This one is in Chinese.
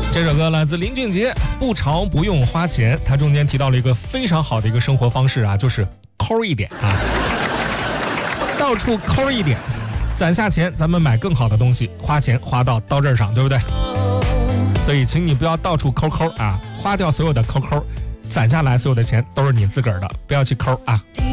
这首歌来自林俊杰，不潮不用花钱。他中间提到了一个非常好的一个生活方式啊，就是抠一点啊，到处抠一点，攒下钱，咱们买更好的东西，花钱花到刀刃上，对不对？所以请你不要到处抠啊，花掉所有的抠，攒下来所有的钱都是你自个儿的，不要去抠啊。